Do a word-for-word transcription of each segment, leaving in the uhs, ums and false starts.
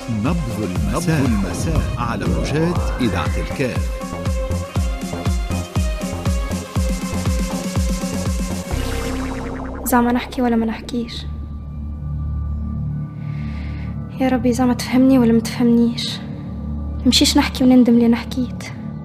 نبض المساء, نبض المساء على موجات إذاعة الكاف. زعما نحكي ولا ما نحكيش؟ يا ربي زعما تفهمني ولا ما تفهمنيش؟ مشيش نحكي وندم اللي نحكيت.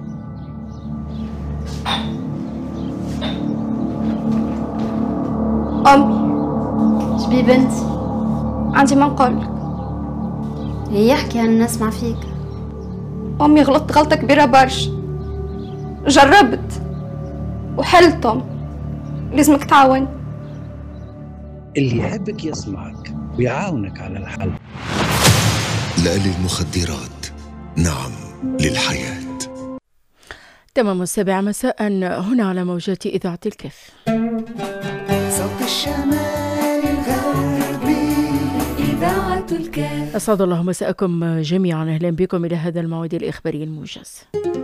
أمي شبي بنتي؟ عندي ما نقولك. هي يحكي أنا نسمع فيك. أمي غلطت غلطة كبيرة برشا، جربت وحلتهم، لازمك تعاون. اللي يحبك يسمعك ويعاونك على الحل. لا للمخدرات، نعم للحياة. تمام السابعة مساء هنا على موجات إذاعة الكاف. صوت الشمال الغربي إذاعة الكاف. أسعد الله مساءكم جميعا، أهلا بكم إلى هذا الموعد الإخباري الموجز.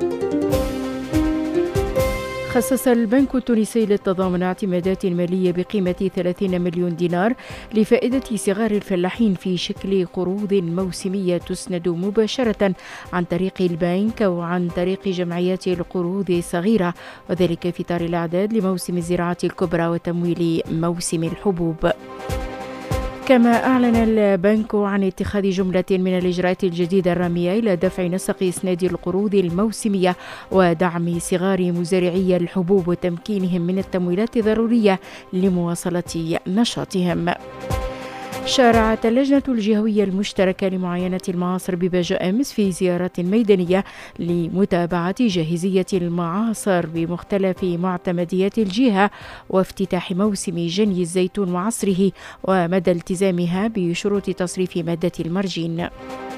خصص البنك التونسي للتضامن اعتمادات مالية بقيمة ثلاثين مليون دينار لفائدة صغار الفلاحين في شكل قروض موسمية تسند مباشرة عن طريق البنك أو عن طريق جمعيات القروض الصغيرة، وذلك في إطار الإعداد لموسم الزراعة الكبرى وتمويل موسم الحبوب. كما أعلن البنك عن اتخاذ جملة من الإجراءات الجديدة الرامية إلى دفع نسق إسناد القروض الموسمية ودعم صغار مزارعي الحبوب وتمكينهم من التمويلات الضرورية لمواصلة نشاطهم. شارعت اللجنة الجهوية المشتركة لمعاينة المعاصر بباجة أمس في زيارة ميدانية لمتابعة جاهزية المعاصر بمختلف معتمديات الجهة وافتتاح موسم جني الزيتون وعصره ومدى التزامها بشروط تصريف مادة المرجين.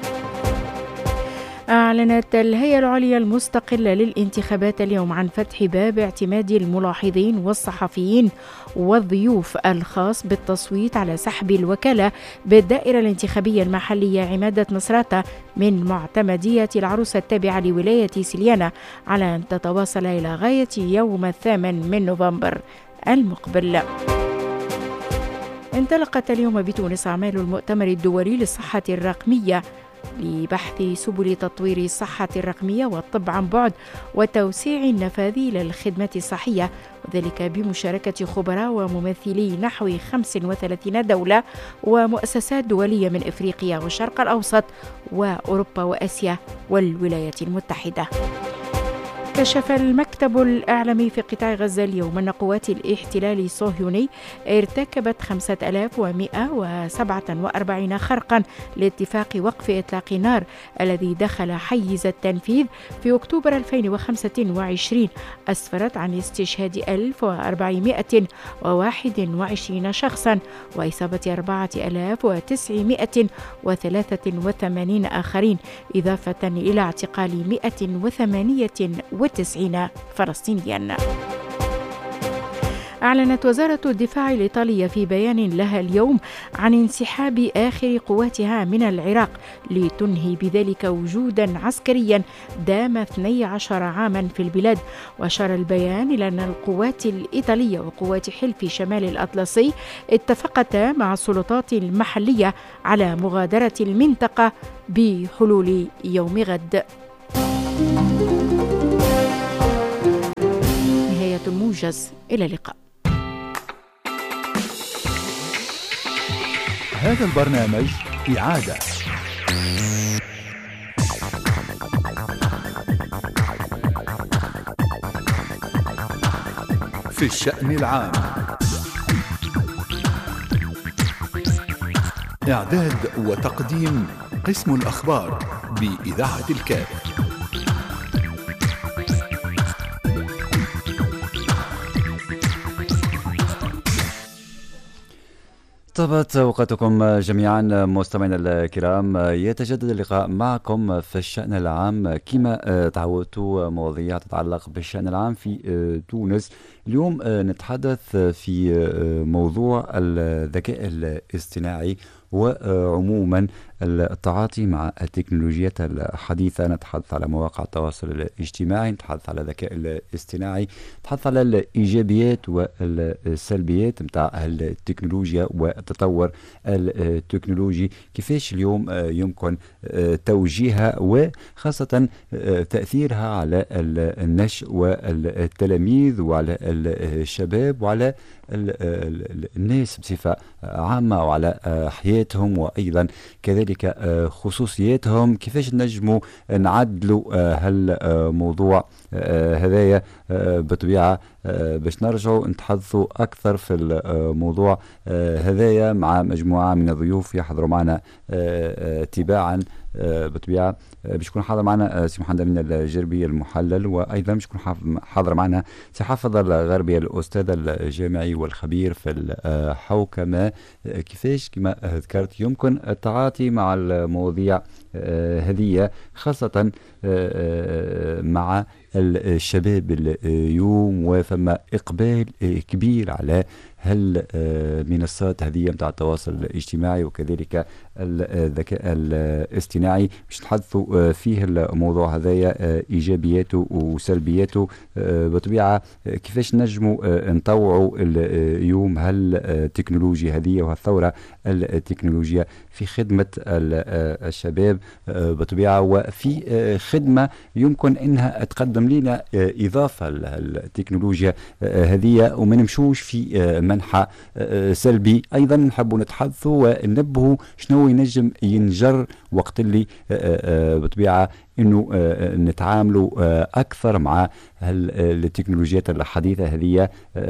أعلنت الهيئة العليا المستقلة للانتخابات اليوم عن فتح باب اعتماد الملاحظين والصحفيين والضيوف الخاص بالتصويت على سحب الوكالة بالدائرة الانتخابية المحلية عمادة نصراتة من معتمدية العروسة التابعة لولاية سليانة، على أن تتواصل إلى غاية يوم الثامن من نوفمبر المقبل. انطلقت اليوم بتونس أعمال المؤتمر الدولي للصحة الرقمية لبحث سبل تطوير الصحة الرقمية والطب عن بعد وتوسيع النفاذ للخدمات الصحية، وذلك بمشاركة خبراء وممثلي نحو خمس وثلاثين دولة ومؤسسات دولية من إفريقيا والشرق الأوسط وأوروبا وآسيا والولايات المتحدة. كشف المكتب الإعلامي في قطاع غزة اليوم أن قوات الاحتلال الصهيوني ارتكبت خمسة آلاف ومئة وسبعة وأربعين خرقا لاتفاق وقف إطلاق النار الذي دخل حيز التنفيذ في أكتوبر ألفين وخمسة وعشرين، أسفرت عن استشهاد ألف وأربعمائة وواحد وعشرين شخصا وإصابة أربعة آلاف وتسعمائة وثلاثة وثمانين آخرين، إضافة إلى اعتقال مئة وثمانية وتسعين فلسطينيا. أعلنت وزارة الدفاع الإيطالية في بيان لها اليوم عن انسحاب آخر قواتها من العراق لتنهي بذلك وجودا عسكريا دام اثني عشر عاما في البلاد. وأشار البيان إلى أن القوات الإيطالية وقوات حلف شمال الأطلسي اتفقتا مع السلطات المحلية على مغادرة المنطقة بحلول يوم غد. نهاية الموجز، إلى اللقاء. هذا البرنامج إعادة في الشأن العام. إعداد وتقديم قسم الأخبار بإذاعة الكاف. طابت أوقاتكم جميعا مستمعينا الكرام، يتجدد اللقاء معكم في الشأن العام كما تعودتوا، مواضيع تتعلق بالشأن العام في تونس اليوم نتحدث في موضوع الذكاء الاصطناعي وعموما التعاطي مع التكنولوجيات الحديثة. نتحدث على مواقع التواصل الاجتماعي، نتحدث على الذكاء الاصطناعي، نتحدث على الإيجابيات والسلبيات متاع التكنولوجيا والتطور التكنولوجي، كيفاش اليوم يمكن توجيهها وخاصة تأثيرها على النشء والتلاميذ وعلى الشباب وعلى الناس بصفة عامة وعلى حياتهم وأيضا كذلك خصوصياتهم. كيفاش نجموا نعدلوا هالموضوع هذايا بطبيعة باش نرجعوا نتحدثوا أكثر في الموضوع هذايا مع مجموعة من الضيوف يحضروا معنا تباعا بطبيعة. باش يكون حاضر معنا سي محمد أمين الجربي المحلل، وأيضا باش يكون حاضر معنا سي حافظ الغربي الأستاذ الجامعي والخبير في الحوكمة. كيفاش كما ذكرت يمكن التعاطي مع المواضيع هذه خاصة مع الشباب اليوم، وفما إقبال كبير على هالمنصات هذه متاع التواصل الاجتماعي وكذلك الذكاء الاصطناعي. باش نتحدثوا فيه الموضوع هذايا إيجابياته وسلبياته بطبيعة. كيفاش نجموا نطوعوا اليوم هالتكنولوجيا هذه وهالثورة التكنولوجيا في خدمة الشباب بطبيعة، وفي خدمة يمكن انها تقدم لنا اضافة للتكنولوجيا هذه وما نمشوش في منحى سلبي. ايضا نحبوا نتحدثوا وننبهوا شنو ينجم ينجر وقت اللي بطبيعة انه نتعاملوا اكثر مع التكنولوجيات الحديثة هذه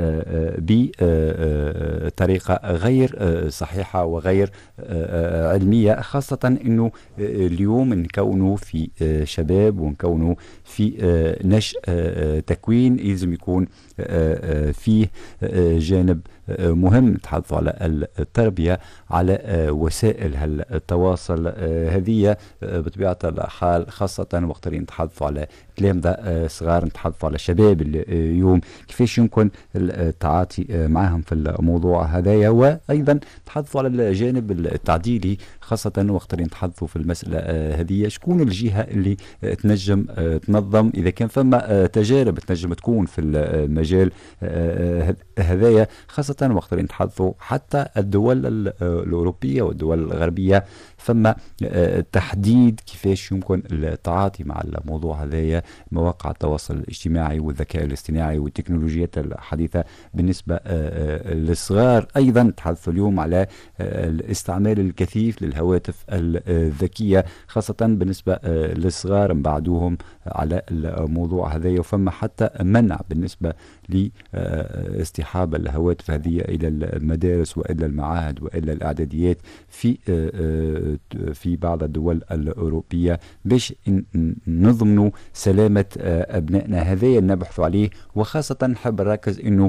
بطريقة غير صحيحة وغير علمية، خاصة انه اليوم نكونوا في شباب ونكونوا في نشء تكوين لازم يكون فيه جانب مهم. نتحدثوا على التربية على وسائل التواصل هذه بطبيعة الحال، خاصة وقت اللي نتحدثوا على تلامذة صغار، نتحدثوا على شباب اليوم كيفاش يمكن التعاطي معهم في الموضوع هذايا، وأيضا نتحدثوا على الجانب التعديلي خاصة وقت اللي نتحدثوا في المسألة هذه شكون الجهة اللي تنجم تنظم إذا كان فما تجارب تنجم تكون في المجال هذايا، خاصة وقت اللي نتحدثوا حتى الدول الأوروبية والدول الغربية فما تحديد كيفاش يمكن التعاطي مع الموضوع هذايا. مواقع التواصل الاجتماعي والذكاء الاصطناعي والتكنولوجيات الحديثة بالنسبة للصغار. أيضا نتحدث اليوم على الاستعمال الكثيف للهواتف الذكية خاصة بالنسبة للصغار، مبعدوهم على الموضوع هذايا، وفما حتى منع بالنسبة لاصطحاب الهواتف هذه إلى المدارس وإلى المعاهد وإلى الإعداديات في في بعض الدول الأوروبية باش نضمنوا سلامة أبنائنا. هذا نبحث عليه، وخاصة نحب نركز إنه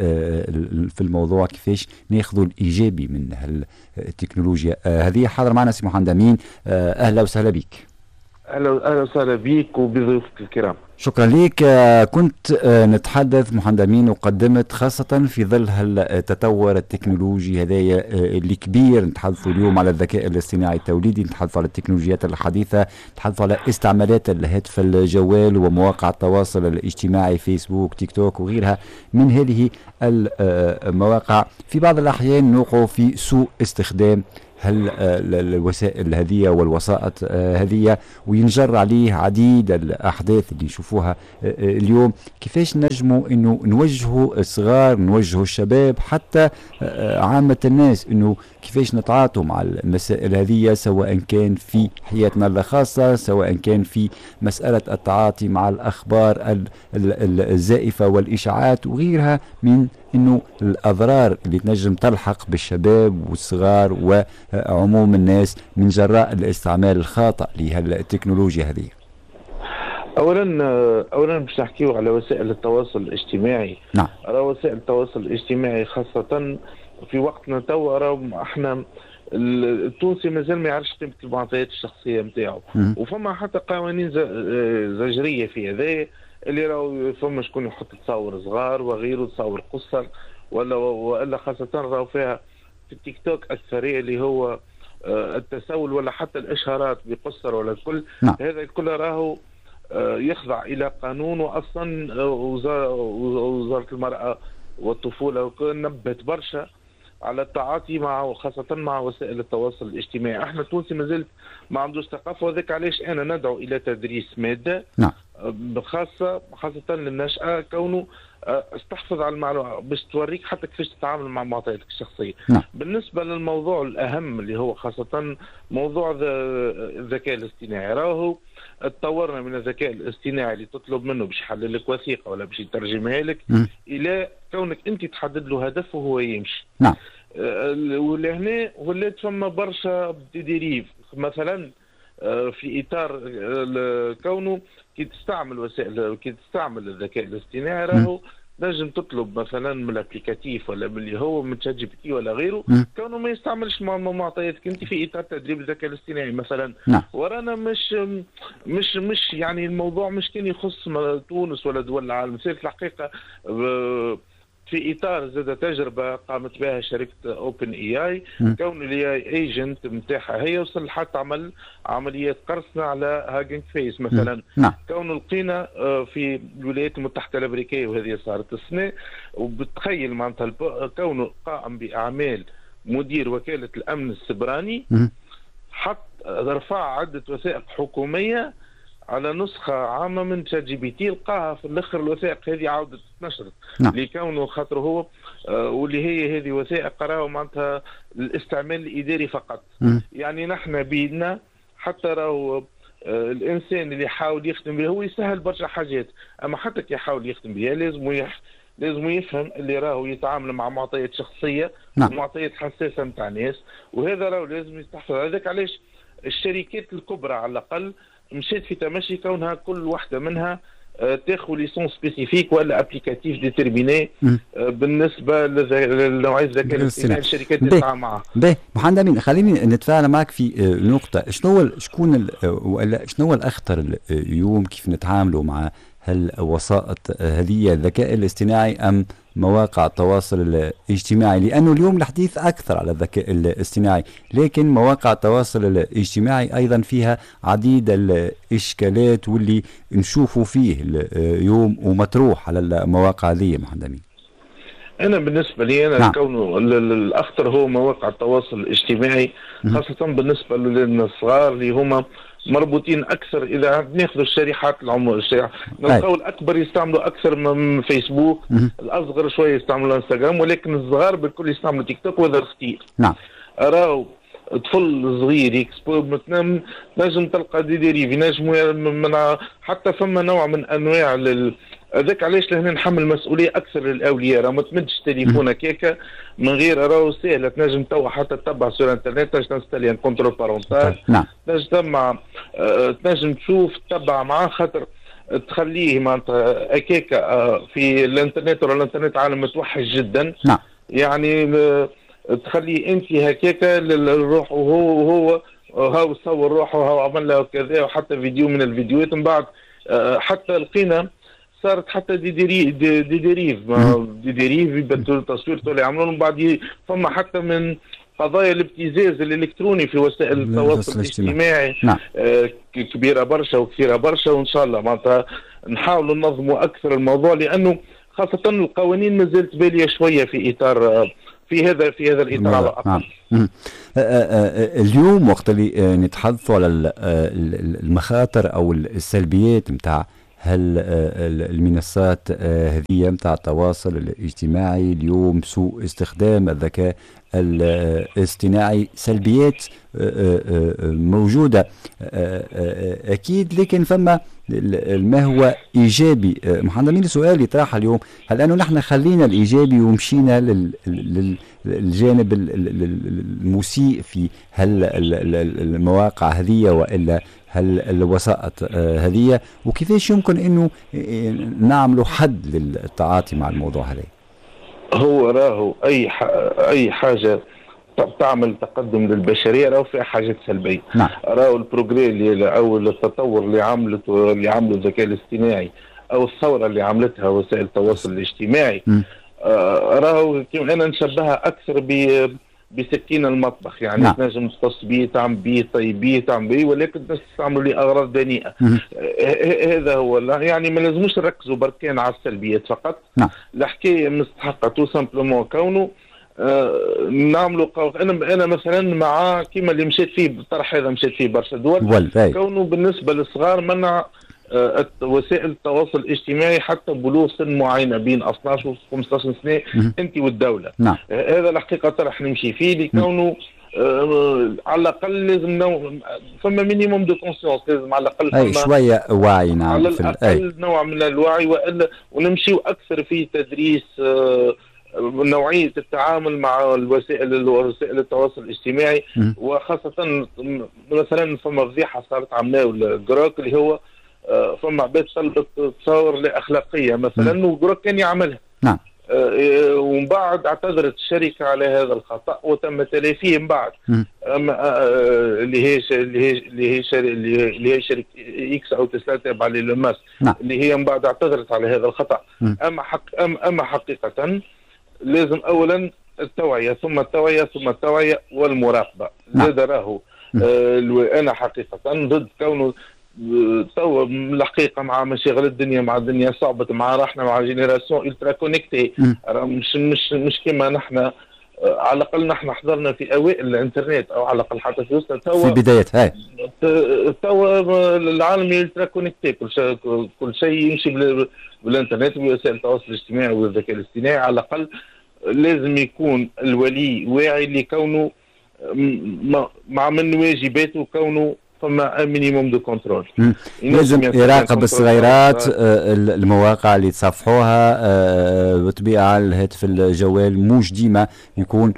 في الموضوع كيفاش ناخذوا الإيجابي من التكنولوجيا هذه. حاضر معنا سي محمد أمين، أهلا وسهلا بك. أهلا أهلا وسهلا بك وبضيوفك الكرام. شكرا لك. كنت نتحدث محمد أمين وقدمت خاصة في ظل التطور التكنولوجي هذايا اللي كبير. نتحدث اليوم على الذكاء الاصطناعي التوليدي، نتحدث على التكنولوجيات الحديثة، نتحدث على استعمالات الهاتف الجوال ومواقع التواصل الاجتماعي فيسبوك تيك توك وغيرها من هذه المواقع. في بعض الأحيان نوقع في سوء استخدام هل الوسائل هذه والوسائط هذه وينجر عليه عديد الأحداث اللي نشوفوها اليوم. كيفاش نجموا انه نوجهوا الصغار، نوجهوا الشباب، حتى عامة الناس، انه كيفاش نتعاطوا مع المسائل هذه سواء كان في حياتنا الخاصة، سواء كان في مسألة التعاطي مع الأخبار الزائفة والإشاعات وغيرها من انه الاضرار اللي تنجم تلحق بالشباب والصغار وعموم الناس من جراء الاستعمال الخاطئ لهالتكنولوجيا هذه. اولا اولا باش نحكيو على وسائل التواصل الاجتماعي. نعم. راه وسائل التواصل الاجتماعي خاصة في وقتنا توا راه احنا التونسي مازال ما يعرفش قيمة المعطيات الشخصية نتاعو، وفما حتى قوانين زجرية في هذا اللي راهو فما شكون يحط تصاور صغار وغيره، تصاور قصر ولا والا خاصه راهو فيها في التيك توك اكثريه اللي هو التسول ولا حتى الاشهارات بقصر ولا الكل. نعم. هذا الكل راهو يخضع الى قانون، واصلا وزاره وزاره المراه والطفوله نبهت برشا على التعاطي مع وخاصه مع وسائل التواصل الاجتماعي. احنا التونسي مازلت ما عندوش ثقافه، وذاك علاش انا ندعو الى تدريس ماده نعم خاصه خاصه للنشأة، كونه استحفظ على المعلومه باش توريك حتى كيفاش تتعامل مع معطياتك الشخصيه. نعم. بالنسبه للموضوع الاهم اللي هو خاصه موضوع الذكاء الاصطناعي، راهو تطورنا من الذكاء الاصطناعي اللي تطلب منه باش يحلل لك وثيقه ولا باش يترجمها لك م. الى كونك انت تحدد له هدف وهو يمشي. نعم. ولهنا ولات فما برشا ديريف، مثلا في اطار كونه كي تستعمل وسائل كي تستعمل الذكاء الاصطناعي راهو نجم تطلب مثلا من الابليكاتيف ولا من اللي هو من تشات جي بي تي ولا غيره م. كونه ما يستعملش معطياتك انت في اطار تدريب الذكاء الاصطناعي مثلا. نعم. ورانا مش مش مش يعني الموضوع مش كان يخص تونس ولا دول العالم، في الحقيقه في اطار زاد تجربه قامت بها شركه اوبن اي اي، كون الاي اي ايجنت نتاعها هي وصل حتى تعمل عمليات قرصنه على هاجينج فيس مثلا. نعم. كون لقينا في الولايات المتحده الامريكيه وهذه صارت السنه، وبتخيل معناتها كونه قائم باعمال مدير وكاله الامن السبراني حط رفع عده وثائق حكوميه على نسخة عامة من شات جي بي تي، لقاها في الاخر الوثائق هذه عاودت نشرت. نعم. لكونه خاطر هو آه واللي هي هذه وثائق راهو معناتها الاستعمال الاداري فقط. م. يعني نحن بيدنا حتى راهو آه الانسان اللي يحاول يخدم به هو يسهل برشا حاجات، اما حتى كي يحاول يخدم بها لازم يح... لازم يفهم اللي راهو يتعامل مع معطيات شخصية. نعم. ومعطيات حساسة نتاع ناس، وهذا راهو لازم يستحفظ. هذاك علاش الشركات الكبرى على الاقل مشيت في تمشي كونها كل واحدة منها تاخذ ليسون سبيسيفيك ولا ابليكاتيف ديترميني بالنسبه لنوعيه الذكاء الاصطناعي الشركات اللي تتعامل معها. باهي محمد امين، خليني نتفاعل معك في نقطه. شنو هو شكون ولا شنو هو الاخطر اليوم كيف نتعاملوا مع هالوسائط هذه الذكاء الاصطناعي ام مواقع التواصل الاجتماعي؟ لانه اليوم الحديث اكثر على الذكاء الاصطناعي، لكن مواقع التواصل الاجتماعي ايضا فيها عديد الاشكالات واللي نشوفوا فيه اليوم ومطروح على المواقع هذه. محمد امين، انا بالنسبه لي انا نعم. كونه الاخطر هو مواقع التواصل الاجتماعي، خاصه بالنسبه للصغار اللي هما مربوطين اكثر. اذا ناخذ الشريحات العمر الشريحه نلقاو الاكبر يستعملوا اكثر من فيسبوك، الاصغر شويه يستعملوا انستغرام، ولكن الصغار بالكل يستعملوا تيك توك وهذا خطير. نعم. راهو طفل صغير يكسبو نجم تلقى دي ديريف، نجم حتى فما نوع من انواع لل هذاك علاش لهنا نحمل مسؤوليه اكثر للاولياء. راه ما تمدش تليفونك هكا من غير راهو سهله، تنجم توا حتى تتبع سور انترنت، تنجم تنستالي كونترول بارونتال. نعم. تنجم تسمع آه، تنجم تشوف تتبع معاه، خاطر تخليه معناتها هكاك آه في الانترنت، ولا الانترنت عالم متوحش جدا. نعم. يعني تخليه انت هكاك للروح، وهو وهو هاو صور روحه وهاو عمل له كذا، وحتى فيديو من الفيديوهات من بعد آه حتى لقينا صارت حتى دي ديريف دي, دي ديريف دي ديريف يبدلوا التصوير طول يعملون من بعد. فما حتى من قضايا الابتزاز الالكتروني في وسائل التواصل الاجتماعي. نعم. آه كبيره برشا وكثيره برشا، وان شاء الله معناتها نحاولوا ننظموا اكثر الموضوع، لانه خاصه القوانين ما زالت باليه شويه في اطار في هذا في هذا الاطار على الاقل. نعم. اليوم وقت اللي نتحدثوا على المخاطر او السلبيات نتاع هل المنصات هذه متاع التواصل الاجتماعي اليوم، سوء استخدام الذكاء الاصطناعي، سلبيات موجودة أكيد، لكن فما ما هو إيجابي. محمد امين، سؤالي يطرح اليوم، هل أنه نحن خلينا الإيجابي ومشينا للجانب المسيء في هل المواقع هذه وإلا هل الوسائط هذه، وكيفاش يمكن انه نعملوا حد للتعاطي مع الموضوع هذا؟ هو راهو اي اي حاجه تعمل تقدم للبشريه راهو فيها حاجات سلبيه. نعم. راهو البروجري اللي او التطور اللي عملته اللي عمله الذكاء الاصطناعي او الثوره اللي عملتها وسائل التواصل الاجتماعي آه راهو انا نشبهها اكثر ب بسكين المطبخ، يعني نعم. تنجم تقص بيه تعمل بيه طيب بيه تعمل بيه، ولكن الناس تستعملوا ليه اغراض دنيئه. هذا هو يعني ما لازموش نركزوا بركان على السلبيات فقط. نعم. الحكايه مستحقه تو سامبلومون كونه آه نعملوا قو... انا انا مثلا مع كيما اللي مشيت فيه بالطرح هذا مشيت فيه برشا دول كونه بالنسبه للصغار منع آه وسائل التواصل الاجتماعي حتى بلوغ سن معينه بين اثني عشر و خمسة عشر سنه انت والدوله. نعم. آه هذا الحقيقه طرح نمشي فيه لكونه آه على الاقل لازم نوع فما مينيموم دو كونسيونس، لازم على الاقل اي شويه وعي. نعم. على الاقل نوع من الوعي، والا ونمشيو اكثر في تدريس آه نوعية التعامل مع الوسائل وسائل التواصل الاجتماعي. م. وخاصة مثلا فما فضيحة صارت عمناو الجروك اللي هو فما عباد طلبت تصور لأخلاقية مثلا وجروك كان يعملها. نعم. ومن بعد اعتذرت الشركة على هذا الخطأ وتم تلافيه من بعد. اللي هي اللي هي اللي هي اللي هي شركة اكس او تسلا تابعة للماس. نعم. اللي هي من بعد اعتذرت على هذا الخطأ. م. اما حق اما حقيقة لازم اولا التوعيه ثم التوعيه ثم التوعيه والمراقبه. هذا راهو آه انا حقيقه ضد كونه توا الحقيقه مع مشاغل الدنيا مع الدنيا صعبت مع راحنا مع جينيراسيون الترا كونيكتي مش مش مش كما نحن آه على الاقل نحن حضرنا في اوائل الانترنت او على الاقل حتى في وسط توا في بدايات هاي توا العالم الترا كونيكتي كل شيء كل شيء يمشي بالانترنت ووسائل التواصل الاجتماعي والذكاء الاصطناعي. على الاقل لازم يكون الولي واعي لكونه مع من واجباته كونه فما مينيموم دو كنترول. لازم يراقب الصغيرات المواقع اللي تصفحوها بطبيعه الهاتف الجوال موش ديما يكون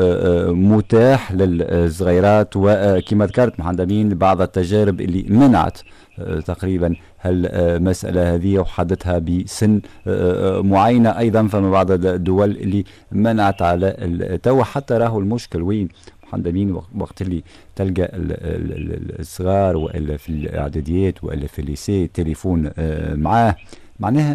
متاح للصغيرات. وكما ذكرت محمد بعض التجارب اللي منعت تقريبا هالمسألة هذه وحدتها بسن معينة. أيضا فما بعض الدول اللي منعت على التو. حتى راهو المشكل وين محمد وقت اللي تلقى الصغار وإلا في الإعداديات وإلا في الليسي تليفون معاه معناها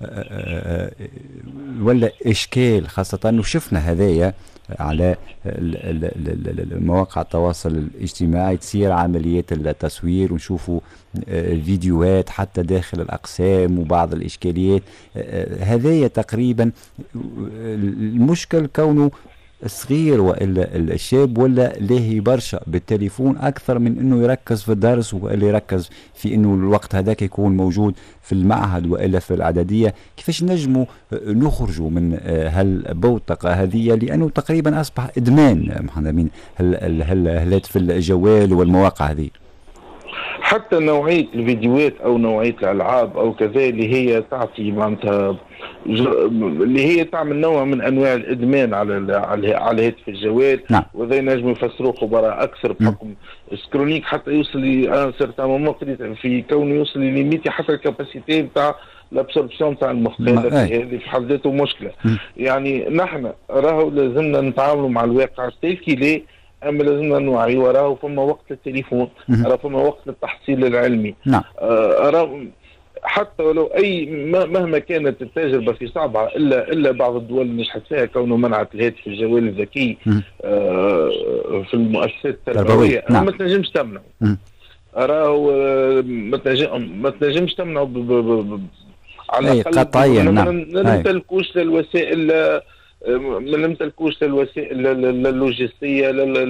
ولا إشكال، خاصة وشفنا هذايا على مواقع التواصل الاجتماعي تصير عمليات التصوير ونشوفوا فيديوهات حتى داخل الأقسام وبعض الإشكاليات هذايا. تقريبا المشكل كونه الصغير وإلا الشاب ولا لاهي برشا بالتليفون أكثر من أنه يركز في الدرس وإلا يركز في أنه الوقت هذاك يكون موجود في المعهد وإلا في الإعدادية. كيفاش نجموا نخرجوا من هالبوتقة هذه لأنه تقريبا أصبح إدمان محمد الهاتف الجوال والمواقع هذه؟ حتى نوعية الفيديوهات أو نوعية الألعاب أو كذا اللي هي تعطي معناتها اللي هي تعمل نوع من أنواع الإدمان على على الهاتف الجوال. نعم. وذي نجم يفسروه خبراء أكثر بحكم سكرونيك حتى يوصل لي سيرتان في كونه يوصل لليميتي حتى الكاباسيتي بتاع الابسوربسيون تاع المخ. هذه في حد ذاته مشكلة. م. يعني نحن راهو لازمنا نتعاملوا مع الواقع تلك ليه، اما لازمنا نوعي وراه فما وقت للتليفون، راه فما وقت للتحصيل العلمي. نعم. آه حتى ولو اي مهما كانت التجربه في صعبها الا الا بعض الدول اللي نجحت فيها كونه منعت الهاتف الجوال الذكي آه في المؤسسات التربويه. نعم. ما تنجمش تمنعه. راهو ما تنجم ما تنجمش تمنعه على الاقل قطعيا. نعم. ما نمتلكوش الوسائل ما نمتلكوش الوسائل اللوجستيه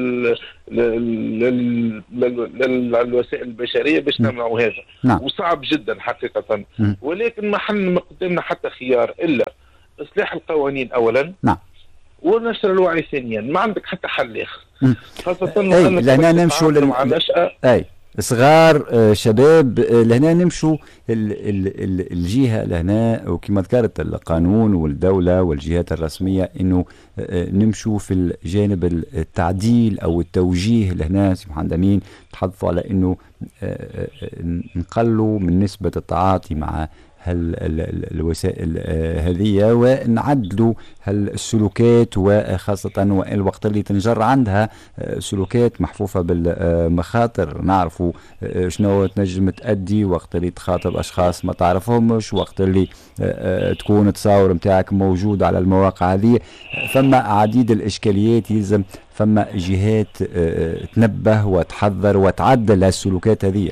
للوسائل البشريه باش نمنعوا هذا. نعم. وصعب جدا حقيقه. م. ولكن ما حنا ما قدامنا حتى خيار الا اصلاح القوانين اولا. نعم. ونشر الوعي ثانيا. ما عندك حتى حل اخر. خاصه انه لهنا نمشوا للنشأة اي صغار آه شباب آه لهنا نمشوا ال ال ال الجهة لهنا وكما ذكرت القانون والدولة والجهات الرسمية انه آه نمشوا في الجانب التعديل او التوجيه لهنا سبحان الله تحدثوا على انه آه نقلوا من نسبة التعاطي مع الوسائل هذه ونعدلوا السلوكات، وخاصة الوقت اللي تنجر عندها سلوكات محفوفة بالمخاطر. نعرفوا شنو تنجم تأدي وقت اللي تخاطب أشخاص ما تعرفهمش، وقت اللي تكون تصاور متاعك موجود على المواقع هذه. فما عديد الإشكاليات، يلزم فما جهات تنبه وتحذر وتعدل السلوكات هذه.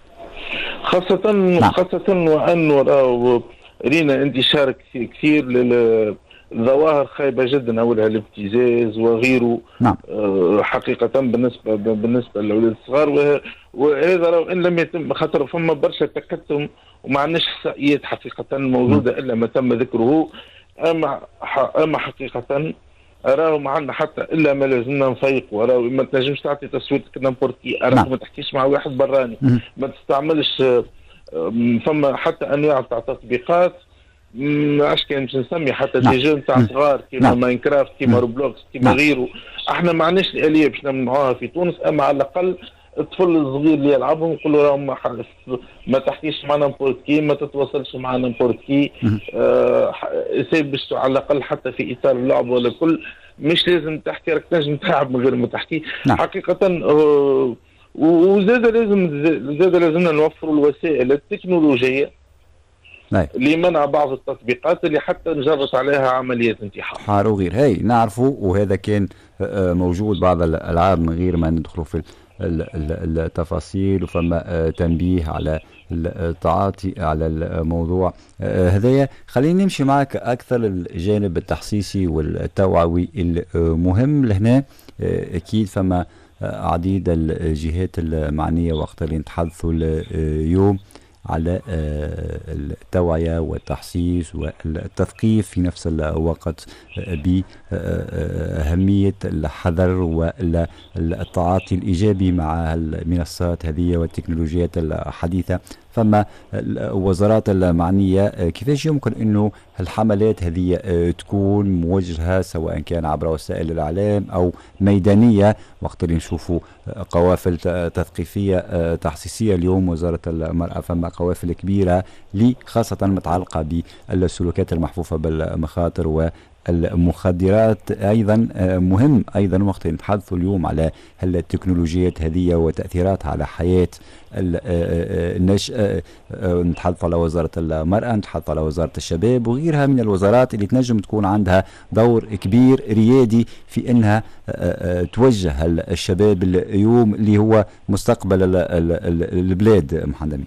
خاصة نعم. خاصة وأنه رينا انتشار كثير للظواهر خايبة جدا، أولها الابتزاز وغيره. نعم. حقيقة بالنسبة بالنسبة للأولاد الصغار، وهذا لو إن لم يتم، خاطر فما برشا تكتم وما عندناش إحصائيات حقيقة موجودة إلا ما تم ذكره. أما أما حقيقة راهو ما عندنا حتى الا ما لازمنا نفيقوا. راهو ما تنجمش تعطي تصويرتك نمبورتي، راهو ما تحكيش مع واحد براني، ما تستعملش. فما حتى انواع تاع تطبيقات عاش كان باش نسمي حتى دي جون تاع صغار كيما ماينكرافت كيما روبلوكس كيما غيره. احنا ما عندناش الاليه باش نمنعوها في تونس، اما على الاقل الطفل الصغير اللي يلعبهم نقول له راهم ما تحكيش مع نمبورت كي، ما تتواصلش مع نمبورت كي. آه باش على الاقل حتى في اطار اللعب ولا كل، مش لازم تحكي، راك تنجم تلعب من غير ما تحكي. نعم. حقيقه آه وزاد لازم زاد لازمنا نوفروا الوسائل التكنولوجيه لمنع بعض التطبيقات اللي حتى نجرت عليها عمليات انتحار حار وغير. هي نعرفوا، وهذا كان موجود بعض الالعاب من غير ما ندخلوا في التفاصيل، وفما تنبيه على التعاطي على الموضوع هذايا. خلينا نمشي معك اكثر الجانب التحسيسي والتوعوي المهم لهنا. اكيد فما عديد الجهات المعنيه وقت اللي نتحدثوا اليوم على التوعية والتحسيس والتثقيف في نفس الوقت بأهمية الحذر والتعاطي الإيجابي مع المنصات هذه والتكنولوجيات الحديثة. فما الوزارات المعنية كيفاش يمكن أنه الحملات هذه تكون موجهة سواء كان عبر وسائل الإعلام أو ميدانية، وقت اللي نشوفوا قوافل تثقيفية تحسيسية اليوم وزارة المرأة، فما قوافل كبيرة لي خاصة متعلقة بالسلوكات المحفوفة بالمخاطر و المخدرات. أيضا مهم أيضا وقت نتحدثوا اليوم على التكنولوجيات هذه وتأثيراتها على حياة النشء. نتحدث على وزارة المرأة، نتحدث على وزارة الشباب وغيرها من الوزارات اللي تنجم تكون عندها دور كبير ريادي في أنها توجه الشباب اليوم اللي هو مستقبل البلاد. محمد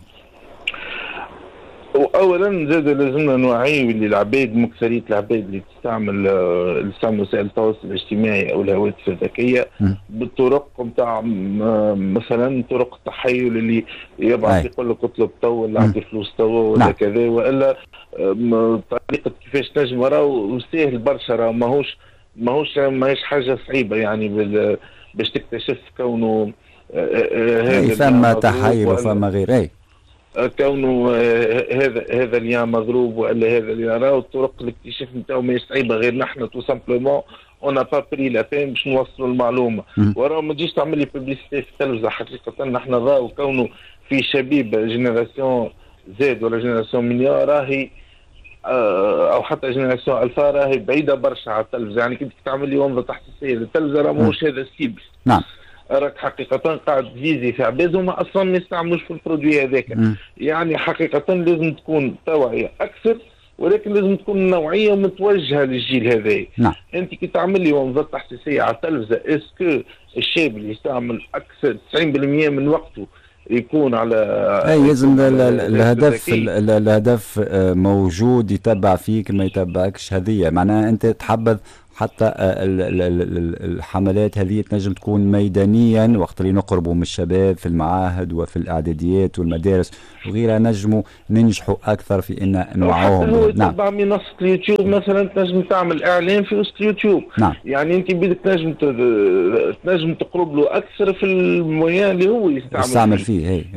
اولا زاد لازمنا نوعيو اللي العباد مكثريه العباد اللي تستعمل اللي تستعمل وسائل التواصل الاجتماعي او الهواتف الذكيه بالطرق نتاع مثلا طرق التحايل اللي يبعث يقول لك اطلب تو ولا اعطي فلوس تو ولا كذا، والا طريقه كيفاش تنجم. راهو ساهل برشا، راهو ماهوش ماهوش ماهيش حاجه صعيبه يعني باش تكتشف كونه هذا فما تحايل وفما غير. اي كونه هذا هذا اللي مضروب ولا هذا اللي راهو الطرق الاكتشاف نتاعو ماهيش صعيبه، غير نحن تو سامبلومون اون با بري لا بين باش نوصلوا المعلومه. وراه ما تجيش تعمل لي بوبليسيتي في التلفزه. حقيقه نحن راهو كونه في شبيب جينيراسيون زاد ولا جينيراسيون مليار راهي او حتى جينيراسيون الفا راهي بعيده برشا على التلفزه. يعني كنت تعمل لي ومضه تحسيسيه للتلفزه راه ماهوش هذا السيبل. نعم راك حقيقة قاعد تفيزي في عباد هما اصلا ما يستعملوش في البرودوي هذاك. يعني حقيقة لازم تكون توعية اكثر، ولكن لازم تكون نوعية متوجهة للجيل هذا. نعم. انت كي تعمل لي ومضة تحسيسية على التلفزة، اسكو الشاب اللي يستعمل اكثر تسعين بالمئة من وقته يكون على اي لازم الهدف الهدف موجود يتبع فيك ما يتبعكش. هذه معناها انت تحبذ حتى الحملات هذه تنجم تكون ميدانيا وقت اللي نقربوا من الشباب في المعاهد وفي الاعداديات والمدارس وغيرها، نجموا ننجحوا اكثر في ان نوعوهم. نعم. تبع منصه اليوتيوب مثلا تنجم تعمل اعلان في وسط اليوتيوب. نعم. يعني انت بدك تنجم تنجم تقرب له اكثر في المويان اللي هو يستعمل يستعمل فيه. هي هي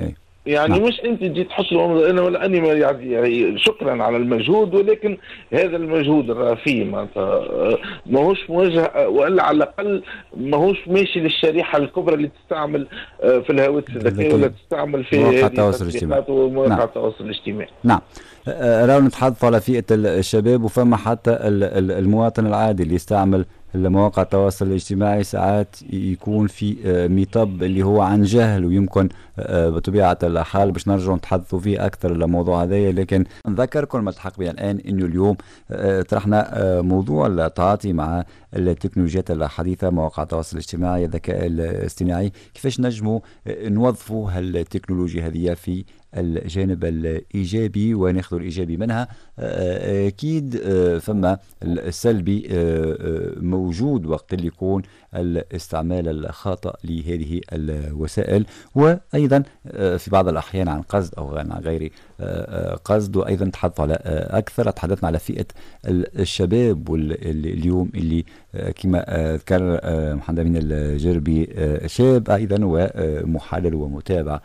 يعني نعم. مش انت تجي تحط له انا ولا اني يعني شكرا على المجهود، ولكن هذا المجهود راه فيه معناتها ماهوش موجه، والا على الاقل ماهوش ماشي للشريحه الكبرى اللي تستعمل في الهواتف الذكيه ولا تستعمل في مواقع هذه التواصل الاجتماعي ومواقع نعم. التواصل الاجتماعي. نعم. راهو نتحدث على فئة الشباب، وفما حتى المواطن العادي اللي يستعمل المواقع التواصل الاجتماعي ساعات يكون في ميطب اللي هو عن جهل، ويمكن بطبيعة الحال باش نرجعوا نتحدثوا فيه أكثر الموضوع هذا. لكن نذكركم ما التحق بنا الآن إنه اليوم طرحنا موضوع التعاطي مع التكنولوجيات الحديثة، مواقع التواصل الاجتماعي، الذكاء الاصطناعي، كيفاش نجموا نوظفوا هالتكنولوجيا هذه في الجانب الإيجابي وناخذ الإيجابي منها. أكيد فما السلبي موجود وقت اللي يكون الاستعمال الخاطئ لهذه الوسائل، وأيضا في بعض الأحيان عن قصد أو عن غير قصد. وأيضا تحدث على أكثر تحدثنا على فئة الشباب واليوم اللي كما ذكر محمد أمين الجربي شاب أيضا ومحلل ومتابع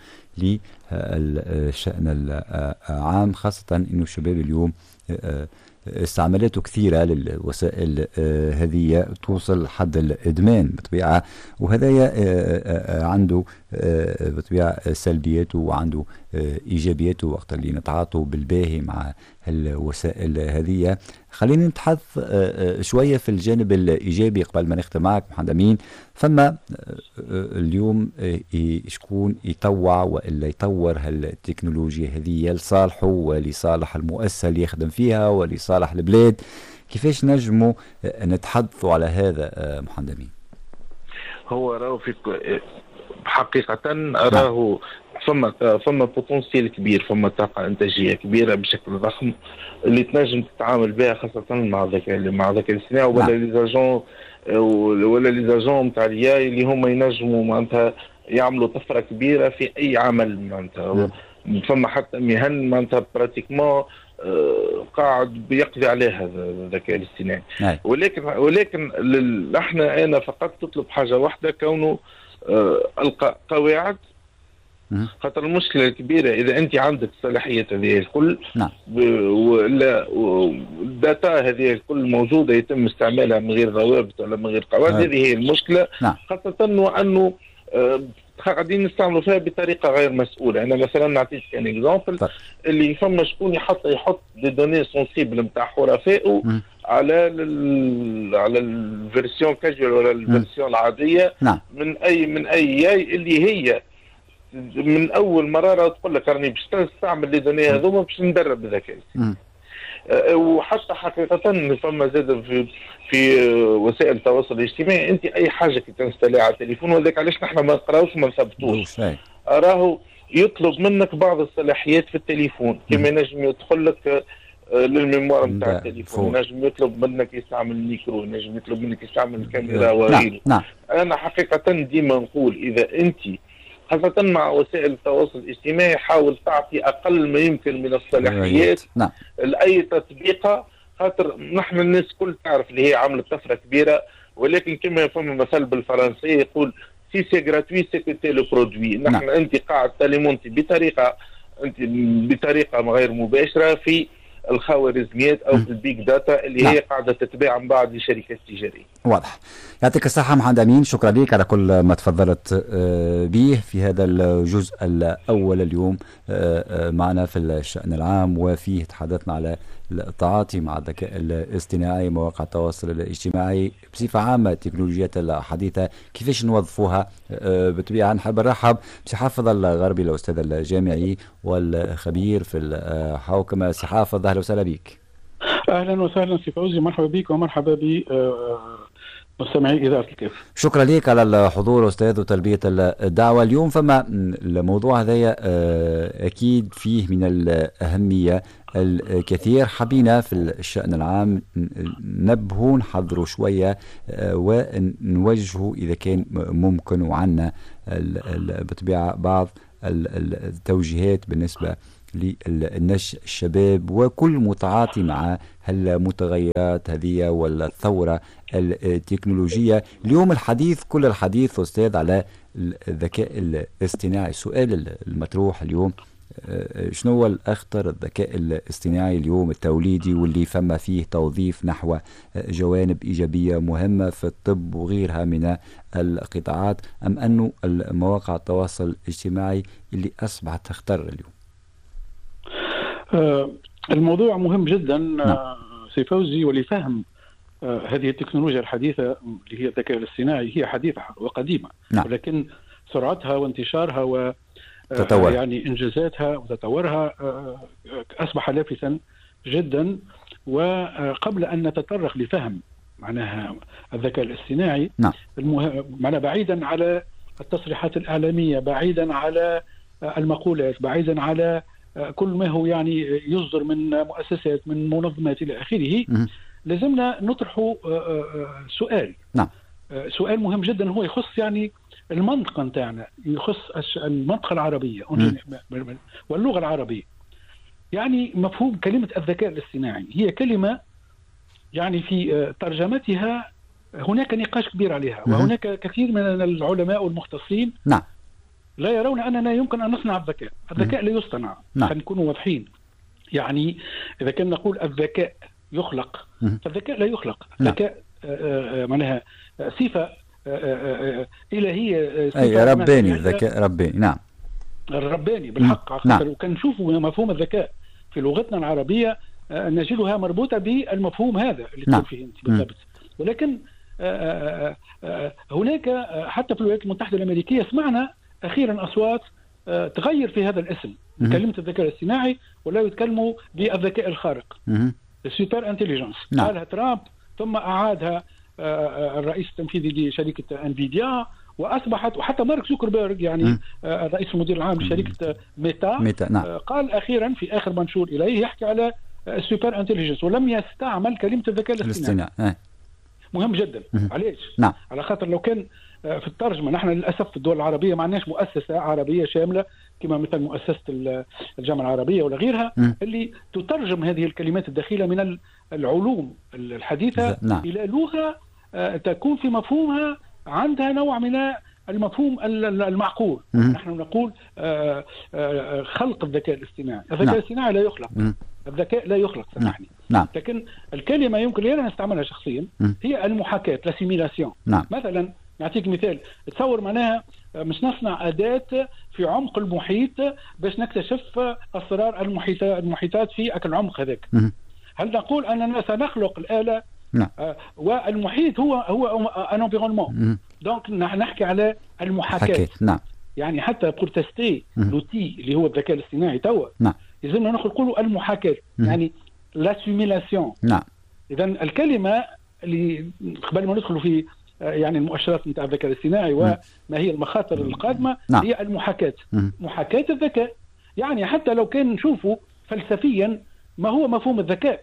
للشأن العام، خاصة أنه الشباب اليوم استعمالاته كثيرة للوسائل هذه توصل حد الإدمان بطبيعة، وهذا عنده بطبيعة سلبياته وعنده إيجابياته وقت اللي نتعاطوا بالباهي مع الوسائل هذه. خلينا نتحدث شوية في الجانب الإيجابي قبل ما نختم معك محمد أمين. فما اليوم شكون يطوع وإلا يطور هالتكنولوجيا هذه لصالحه ولصالح المؤسسة اللي يخدم فيها ولصالح البلاد، كيفاش نجموا نتحدثوا على هذا محمد أمين؟ هو راهو في حقيقة راهو فما فما بوتنسيال كبير، فما طاقة إنتاجية كبيرة بشكل ضخم اللي تنجم تتعامل بها، خاصة مع الذكاء مع الذكاء الاصطناعي ولا لي زاجون ولا لي زاجون نتاع الاي اللي هما ينجموا معناتها يعملوا طفرة كبيرة في أي عمل معناتها. فما حتى مهن معناتها براتيكمون قاعد بيقضي عليها الذكاء الاصطناعي، ولكن ولكن احنا انا فقط تطلب حاجة واحدة، كونه ألقى قواعد. خاطر المشكلة الكبيرة إذا أنت عندك صلاحية هذه الكل نعم. ولا الداتا هذه الكل موجودة يتم استعمالها من غير ضوابط ولا من غير قواعد، هذه هي المشكلة. نعم. خاصة وأنه قاعدين نستعملوا فيها بطريقة غير مسؤولة. أنا مثلا نعطيك كان إكزامبل اللي فما شكون يحط يحط دي دوني سونسيبل نتاع حرفائه على على الفيرسيون كاجوال ولا الفيرسيون العادية. نعم. من أي من أي اللي هي من اول مره تقول لك راني باش تستعمل لي دوني هذوما باش ندرب الذكاء أه وحتى حقيقه فما زاد في في وسائل التواصل الاجتماعي انت اي حاجه كي تنستلي على التليفون، وذاك علاش نحن ما نقراوش وما نثبتوش. راهو يطلب منك بعض الصلاحيات في التليفون، كما نجم يدخل لك للميموار نتاع التليفون، نجم يطلب منك يستعمل الميكرو، نجم يطلب منك يستعمل الكاميرا وغيره. نعم. انا حقيقه ديما نقول اذا انت خاصة مع وسائل التواصل الاجتماعي حاول تعطي أقل ما يمكن من الصلاحيات نعم. لأي تطبيقة، خاطر نحن الناس كل تعرف اللي هي عملت طفرة كبيرة، ولكن كما يفهم مثل بالفرنسية يقول سي سي غراتوي سي كوتي لو برودوي. نحن نعم. أنت قاعد تاليمونتي بطريقة أنت بطريقة غير مباشرة في الخوارزميات او في البيج داتا اللي نعم. هي قاعده تتباع من بعض لشركات تجاريه. واضح. يعطيك الصحه محمد امين، شكرا لك على كل ما تفضلت به في هذا الجزء الاول اليوم معنا في الشأن العام، وفيه تحدثنا على التعاطي مع الذكاء الاصطناعي، مواقع التواصل الاجتماعي بصفه عامه، التكنولوجيات الحديثه كيفاش نوظفوها. بطبيعه نحب نرحب بسي حافظ الغربي الاستاذ الجامعي والخبير في الحوكمه. سي حافظ اهلا وسهلا بك. اهلا وسهلا سي فوزي، مرحبا بك ومرحبا ب مستمعي إذاعة الكاف. شكرا لك على الحضور أستاذ وتلبية الدعوة اليوم. فما الموضوع هذا أكيد فيه من الأهمية الكثير، حبينا في الشأن العام نبهوا نحضروا شوية ونوجهوا إذا كان ممكن، وعنا بطبيعة بعض التوجيهات بالنسبة للنشء الشباب وكل متعاطي مع المتغيرات هذه والثورة التكنولوجية. اليوم الحديث كل الحديث أستاذ على الذكاء الاصطناعي. السؤال المطروح اليوم شنو هو الأخطر الذكاء الاصطناعي اليوم التوليدي واللي فما فيه توظيف نحو جوانب إيجابية مهمة في الطب وغيرها من القطاعات، أم أنه المواقع التواصل الاجتماعي اللي أصبحت تختار اليوم؟ آه الموضوع مهم جدا. نعم. آه سي فوزي، ولفهم آه هذه التكنولوجيا الحديثة اللي هي الذكاء الاصطناعي هي حديثة وقديمة. نعم. ولكن سرعتها وانتشارها و تطور. يعني إنجازاتها وتطورها أصبح لافتا جدا. وقبل أن نتطرق لفهم معناها الذكاء الاصطناعي، نعم. المه... معناها بعيدا على التصريحات الإعلامية، بعيدا على المقولات، بعيدا على كل ما هو يعني يصدر من مؤسسات من منظمات إلى آخره، لازمنا نطرح سؤال. نعم. سؤال مهم جدا هو يخص يعني المنطقة نتاعنا، يخص المنطقة العربية واللغة العربية. يعني مفهوم كلمة الذكاء الاصطناعي هي كلمة يعني في ترجمتها هناك نقاش كبير عليها، وهناك كثير من العلماء والمختصين نعم. لا يرون أننا يمكن أن نصنع الذكاء. الذكاء لا يصطنع. نعم. خلينا نكون واضحين. يعني إذا كان نقول الذكاء يخلق، فالذكاء لا يخلق. الذكاء معناها صفة إلهية، أي رباني. الذكاء رباني. نعم. الرباني بالحق. نعم. وكان نشوفوا مفهوم الذكاء في لغتنا العربية نجدها مربوطة بالمفهوم هذا اللي تقول فيه أنت بالضبط. ولكن هناك حتى في الولايات المتحدة الأمريكية سمعنا أخيرا أصوات تغير في هذا الاسم كلمة الذكاء الاصطناعي، ولا يتكلموا بالذكاء الخارق، السوبر انتليجنس. قالها ترامب ثم أعادها الرئيس التنفيذي لشركة انفيديا، واصبحت وحتى مارك زوكربيرج يعني م. الرئيس المدير العام لشركه ميتا, ميتا. نعم. قال اخيرا في اخر منشور اليه يحكي على السوبر انتليجنس، ولم يستعمل كلمه الذكاء الاصطناعي. مهم جدا. م. علاش؟ نعم. على خاطر لو كان في الترجمه، نحن للاسف في الدول العربيه ما عندناش مؤسسه عربيه شامله كما مثل مؤسسه الجامعه العربيه ولا غيرها م. اللي تترجم هذه الكلمات الدخيله من العلوم الحديثه نعم. الى لغه تكون في مفهومها عندها نوع من المفهوم المعقول. م- نحن نقول خلق الذكاء الاصطناعي. الذكاء الاصطناعي لا يخلق. م- الذكاء لا يخلق، سامحني. نعم. لكن الكلمة يمكن لي أنا نستعملها شخصيا م- هي المحاكاة، لاسيميلاسيون. نعم. مثلا نعطيك مثال، تصور معناها مش نصنع أداة في عمق المحيط باش نكتشف أسرار المحيطات المحيطات في العمق هذاك. م- هل نقول أننا سنخلق الآلة؟ نعم. آه والمحيط هو هو ان انفيرونمون، دونك نحكي على المحاكاة. نعم. يعني حتى بور تيستي لوتي اللي هو الذكاء الاصطناعي توا نعم. لازمنا نقولوا المحاكاة، يعني لاسيميلاسيون. نعم. اذا الكلمة اللي قبل ما ندخلوا في يعني المؤشرات نتاع الذكاء الاصطناعي وما هي المخاطر القادمة، نعم. هي المحاكاة. محاكاة الذكاء، يعني حتى لو كان نشوفوا فلسفيا ما هو مفهوم الذكاء،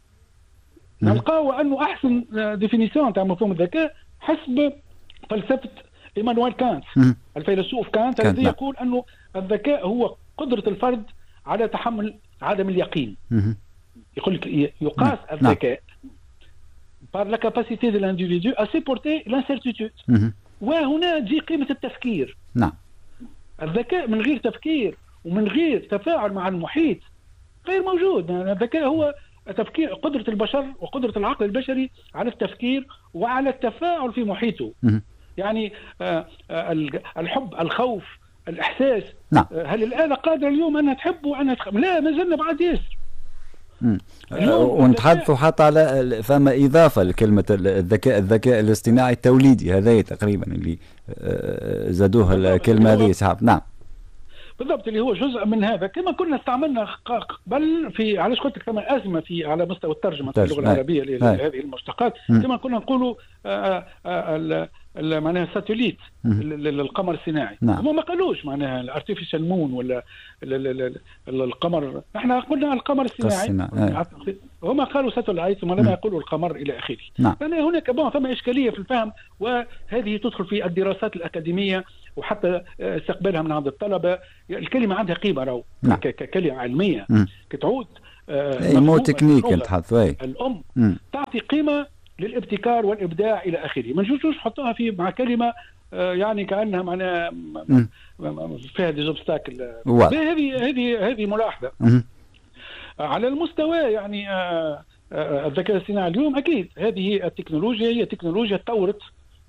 نلقاو أنه أحسن ديفينيسيون تاع مفهوم الذكاء حسب فلسفة إيمانويل كانت، الفيلسوف كانت الذي يقول أنه الذكاء هو قدرة الفرد على تحمل عدم اليقين. يقول لك يقاس الذكاء par la capacité de l'individu à supporter l'incertitude. وهنا تجي قيمة التفكير. نعم. الذكاء من غير تفكير ومن غير تفاعل مع المحيط غير موجود. الذكاء هو تفكير، قدرة البشر وقدرة العقل البشري على التفكير وعلى التفاعل في محيطه. م- يعني آه آه الحب، الخوف، الإحساس. نعم. آه هل الآلة قادرة اليوم أنها تحب وأنها تخ... لا، ما زلنا بعد ياسر. ونتحدثوا حتى على فما إضافة لكلمة الذكاء الذكاء الاصطناعي التوليدي، هذا تقريبا اللي زادوها الكلمة هذه سحب. نعم بالضبط، اللي هو جزء من هذا. كما كنا استعملنا قبل في، علاش قلت لك ثم أزمة في على مستوى الترجمة في اللغة العربية لهذه المشتقات. كما كنا نقولوا معناها ساتليت للقمر الصناعي. نعم. هم ما قالوش معناها الارتفيشال مون ولا القمر، احنا قلنا القمر الصناعي، هم قالوا ساتلايت ثم لم يقولوا القمر الى اخره. نعم. يعني هناك بون ثم اشكاليه في الفهم، وهذه تدخل في الدراسات الاكاديميه وحتى استقبالها من عند الطلبه. الكلمه عندها قيمه راهو. نعم. ككلمه علميه كتعود اي مو تكنيك نتحدث الام م. تعطي قيمه للابتكار والابداع الى اخره. ما نجوش نحطوها في مع كلمه يعني كانها معناها فيها دي زوبستاكل. هذه هذه هذه ملاحظه. م. على المستوى يعني الذكاء الاصطناعي اليوم اكيد هذه التكنولوجيا هي تكنولوجيا تطورت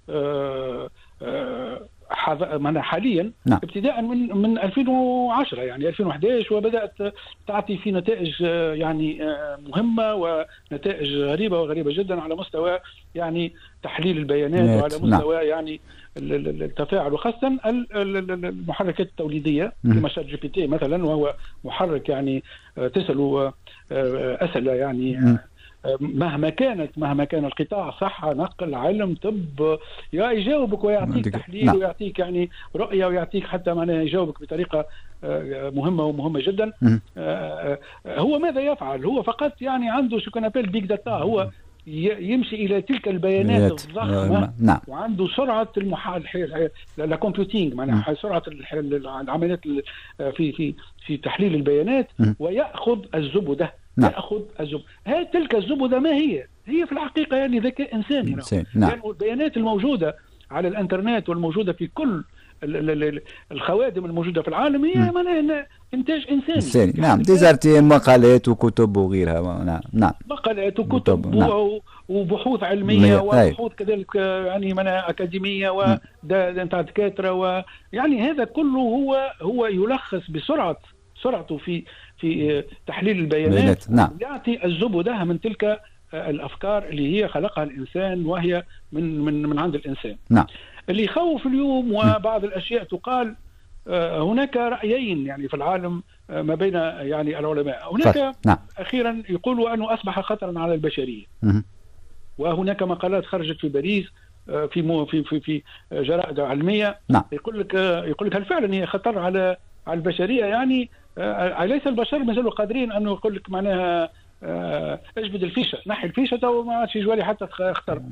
معنا حاليا. نعم. ابتداء من من ألفين وعشرة يعني ألفين وأحد عشر، وبدات تعطي في نتائج يعني مهمه ونتائج غريبه وغريبه جدا على مستوى يعني تحليل البيانات نت. وعلى مستوى نعم. يعني التفاعل، وخاصه المحركات التوليديه كما شات جي بي تي مثلا، وهو محرك يعني تسأل اسئله يعني م. مهما كانت مهما كان القطاع، صحة، نقل، علم، طب، يجاوبك ويعطيك تحليل. نعم. ويعطيك يعني رؤية، ويعطيك حتى معناها يجاوبك بطريقة مهمة ومهمة جدا. م. هو ماذا يفعل؟ هو فقط يعني عنده شو كان نابيل بيج داتا، هو يمشي إلى تلك البيانات الضخمة. نعم. وعنده سرعة المحال لا كومبيوتينج معناها سرعة العمليات في في في تحليل البيانات. م. ويأخذ الزبدة. نعم. يأخذ الزبدة. هذه تلك الزبدة ما هي؟ هي في الحقيقة يعني ذكاء إنساني. إنسان. نعم. يعني البيانات الموجودة على الإنترنت والموجودة في كل الخوادم الموجودة في العالم هي معناها إنتاج إنساني. إنساني. نعم. ديزارتي مقالات وكتب وغيرها. نعم. نعم. مقالات وكتب. نعم. وبحوث علمية وبحوث كذلك يعني معناها أكاديمية ونتاع دكاترة، ويعني هذا كله هو هو يلخص بسرعة سرعته في في تحليل البيانات. نعم. يعطي الزبدة من تلك الأفكار اللي هي خلقها الإنسان وهي من من من عند الإنسان. نعم. اللي يخوف اليوم وبعض الأشياء تقال، هناك رأيين يعني في العالم ما بين يعني العلماء. هناك نعم. أخيرا يقولوا أنه أصبح خطرا على البشرية. م- وهناك مقالات خرجت في باريس في مو في في في جرائد علمية. نعم. يقول لك يقول لك هل فعلا هي خطر على على البشرية؟ يعني أليس البشر ما زالوا قادرين أنه يقول لك معناها اجبد الفيشة، نحي الفيشة وما عادش يجوالي حتى اختر.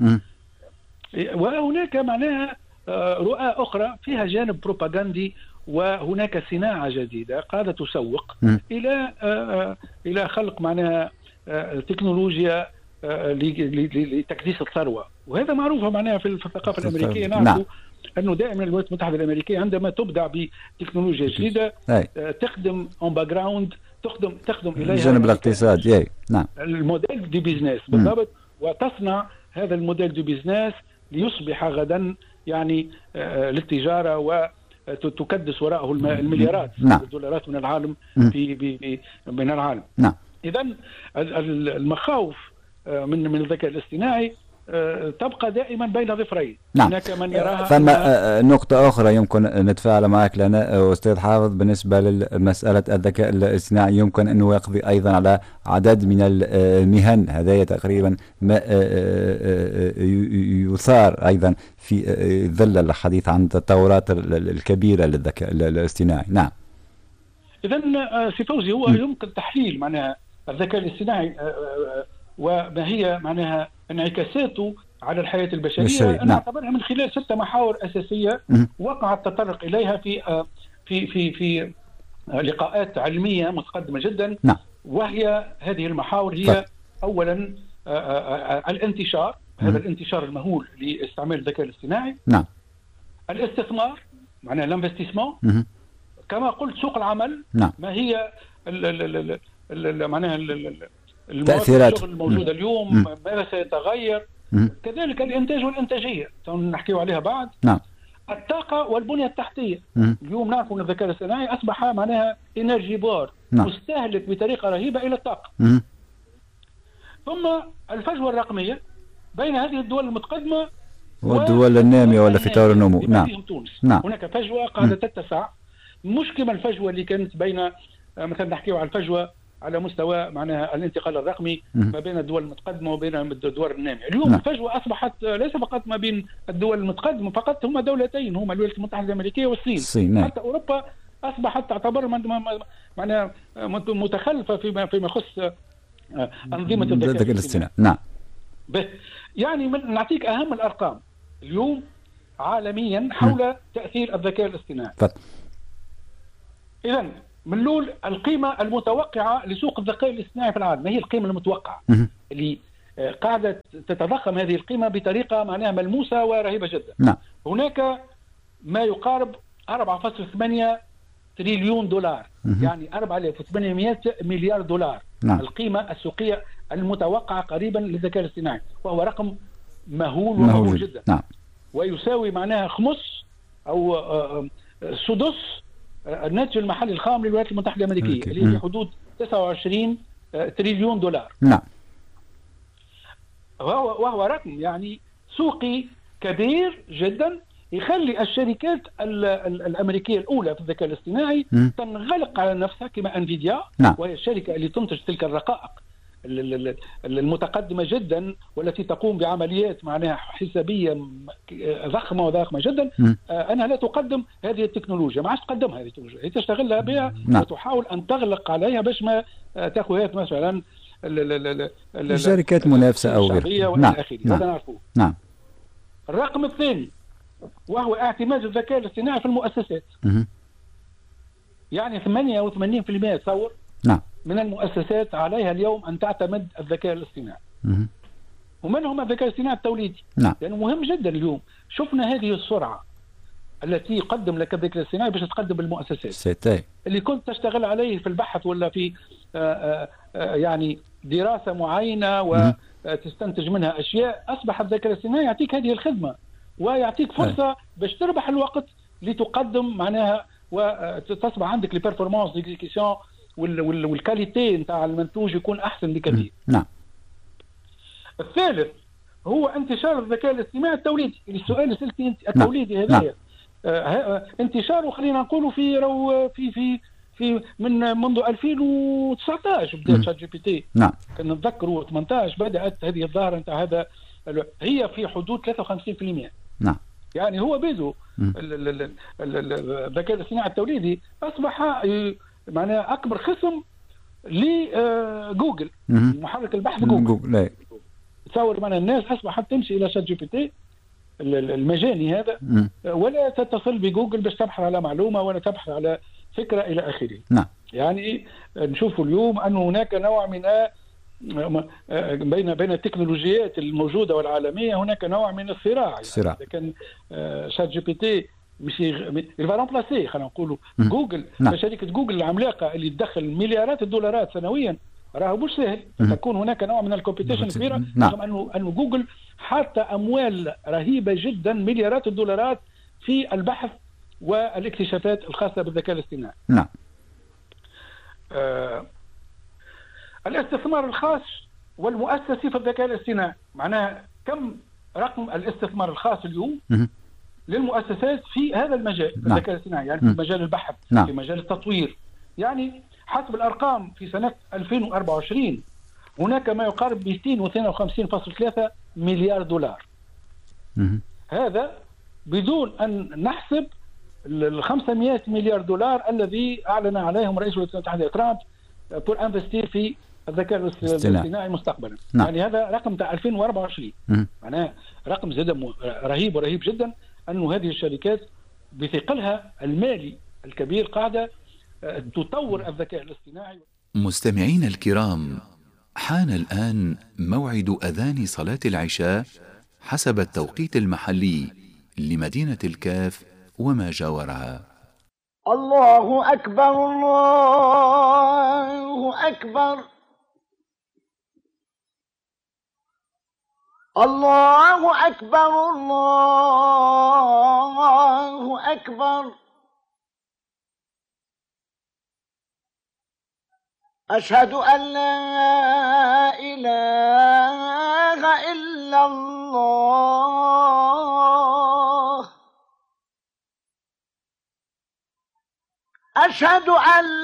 وهناك معناها رؤى أخرى فيها جانب بروباغاندي، وهناك صناعة جديدة قاعدة تسوق م. إلى إلى خلق معناها تكنولوجيا لتكديس الثروة، وهذا معروفة معناها في الثقافة الأمريكية. نعرف نعم. أنه دائما الولايات المتحدة الأمريكية عندما تبدع بتكنولوجيا جديدة نعم. تخدم اون باك جراوند، تخدم تخدم إليها الجانب الاقتصادي. نعم. الموديل دي بيزنس بالضبط، وتصنع هذا الموديل دي بيزنس ليصبح غدا يعني آه للتجارة وتكدس وراءه المليارات نعم. الدولارات من العالم في بي من العالم. نعم. إذن المخاوف من من الذكاء الاصطناعي تبقى دائما بين ظفرين. نعم. هناك من يراها ثم نقطة أخرى يمكن نتفاعل معك لنا أستاذ حافظ بالنسبة لمسألة الذكاء الاصطناعي، يمكن أنه يقضي أيضا على عدد من المهن. هذا تقريبا ما يثار أيضا في ظل الحديث عن التطورات الكبيرة للذكاء الاصطناعي. نعم. إذن سي فوزي هو م. يمكن تحليل معناها الذكاء الاصطناعي وما هي معناها انعكاساته على الحياة البشرية. أنا أعتبرها من خلال ستة محاور أساسية م. وقع التطرق إليها في في في في لقاءات علمية متقدمة جدا. نعم. وهي هذه المحاور هي ف... أولا الانتشار، م. هذا الانتشار المهول لاستعمال الذكاء الاصطناعي. نعم. الاستثمار معناها الانفستيسمون، كما قلت سوق العمل. نعم. ما هي ال ال معناها التأثيرات الموجودة اليوم، م. ماذا سيتغير. م. كذلك الإنتاج والإنتاجية نحكي عليها بعد. نعم. الطاقة والبنية التحتية. م. اليوم نعرف أن الذكاء الاصطناعي أصبح معناها إنرجي بار. نعم. مستهلك بطريقة رهيبة إلى الطاقة. م. ثم الفجوة الرقمية بين هذه الدول المتقدمة والدول النامية ولا في طور النمو. نعم. تونس. نعم. هناك فجوة قاعدة تتسع، مش كما الفجوة اللي كانت بين مثلا نحكي على الفجوة على مستوى معناها الانتقال الرقمي ما بين الدول المتقدمه وبين الدول الناميه. اليوم الفجوه اصبحت ليس فقط ما بين الدول المتقدمه فقط، هما دولتين، هما الولايات المتحده الامريكيه والصين. الصين. حتى اوروبا اصبحت تعتبر معناها متخلفه فيما فيما يخص انظمه الذكاء الاصطناعي. نعم. يعني من نعطيك اهم الارقام اليوم عالميا حول م. تاثير الذكاء الاصطناعي. اذا من لول القيمه المتوقعه لسوق الذكاء الاصطناعي في العالم، ما هي القيمه المتوقعه م. اللي قاعده تتضخم هذه القيمه بطريقه معناها ملموسه ورهيبه جدا. نعم. هناك ما يقارب أربعة فاصلة ثمانية تريليون دولار، م. يعني أربعة آلاف وثمانمائة مليار دولار. نعم. القيمه السوقيه المتوقعه قريبا للذكاء الاصطناعي، وهو رقم مهول ومهول جدا. نعم. ويساوي معناها خمس او سدس الناتج المحلي الخام للولايات المتحده الامريكيه اللي هي في حدود تسعة وعشرين تريليون دولار. نعم. وهو وهو رقم يعني سوقي كبير جدا يخلي الشركات الامريكيه الاولى في الذكاء الاصطناعي م. تنغلق على نفسها كما انفيديا. نعم. وهي الشركه اللي تنتج تلك الرقائق المتقدمه جدا والتي تقوم بعمليات معناها حسابيه ضخمه وضخمه جدا. م. انها لا تقدم هذه التكنولوجيا، ما عادش تقدمها هذه التكنولوجيا، هي تشتغلها بها. نعم. وتحاول ان تغلق عليها باش ما تاخذ مثلا الشركات منافسه او غيرها. نعم. هذا نعرفوه. نعم. الرقم الثاني وهو اعتماد الذكاء الاصطناعي في المؤسسات. م. يعني ثمانية وثمانين بالمئة تصور. نعم. من المؤسسات عليها اليوم ان تعتمد الذكاء الاصطناعي. م. ومنهم الذكاء الاصطناعي التوليدي. نعم. لانه يعني مهم جدا اليوم. شفنا هذه السرعه التي يقدم لك الذكاء الاصطناعي باش تقدم بالمؤسسات. سيتاي. اللي كنت تشتغل عليه في البحث ولا في آآ آآ يعني دراسه معينه وتستنتج منها اشياء، اصبح الذكاء الاصطناعي يعطيك هذه الخدمه ويعطيك فرصه باش تربح الوقت لتقدم معناها وتصبح عندك لي بيرفورمانس ديكسيكسيون والكاليتي نتاع المنتوج يكون احسن بكثير. نعم. الثالث هو انتشار الذكاء الاصطناعي التوليدي. السؤال اللي سالتي انت التوليدي هذا. نعم. آه انتشاره خلينا نقولوا في رو في في في من منذ ألفين وتسعة عشر بدات شات جي بي تي. نعم. كنا نتذكروا ثمانية عشر بدات هذه الظاهره نتاع هذا، هي في حدود ثلاثة وخمسين بالمئة. نعم. يعني هو بيزو الذكاء الاصطناعي التوليدي اصبح معناها اكبر خصم لجوجل، محرك البحث جوجل. جوجل. تصور معناها الناس اصبحت تمشي الى شات جي بي تي المجاني هذا م. ولا تتصل بجوجل باش تبحث على معلومه ولا تبحث على فكره الى اخره. نعم. يعني نشوف اليوم ان هناك نوع من بين بين التكنولوجيات الموجوده والعالميه هناك نوع من الصراع. الصراع. يعني كان شات جي بي تي مش يفا رومبلاسي خلينا نقولوا جوجل. نعم. شركه جوجل العملاقه اللي تدخل مليارات الدولارات سنويا راهو مش سهل تكون هناك نوع من الكومبيتيشن كبيره. نعم. رغم انه انه جوجل حتى اموال رهيبه جدا مليارات الدولارات في البحث والاكتشافات الخاصه بالذكاء الاصطناعي. نعم. آه الاستثمار الخاص والمؤسسي في الذكاء الاصطناعي، معناها كم رقم الاستثمار الخاص اليوم م- للمؤسسات في هذا المجال. نعم. الذكاء الاصطناعي يعني م- في مجال البحث. نعم. في مجال التطوير. يعني حسب الارقام في سنه ألفين وأربعة وعشرين هناك ما يقارب مئتين واثنين وخمسين فاصلة ثلاثة مليار دولار. م- هذا بدون ان نحسب ال خمسمائة مليار دولار الذي اعلن عليهم رئيس الولايات المتحده ترامب بور انفستير في الذكاء الاصطناعي مستقبلا. نعم. يعني هذا رقم تاع ألفين وأربعة وعشرين. معناه رقم زاد رهيب ورهيب جدا انه هذه الشركات بثقلها المالي الكبير قاعده تطور الذكاء الاصطناعي. مستمعين الكرام، حان الآن موعد أذان صلاة العشاء حسب التوقيت المحلي لمدينة الكاف وما جاورها. الله أكبر الله أكبر الله أكبر الله أكبر أشهد أن لا إله إلا الله أشهد أن